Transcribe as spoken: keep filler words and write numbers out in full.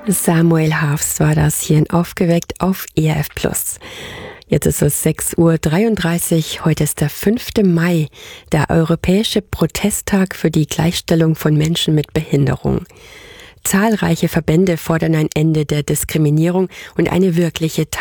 Samuel Harfst war das hier in Aufgeweckt auf E R F Plus. Jetzt ist es sechs Uhr dreiunddreißig, heute ist der fünfte Mai, der europäische Protesttag für die Gleichstellung von Menschen mit Behinderung. Zahlreiche Verbände fordern ein Ende der Diskriminierung und eine wirkliche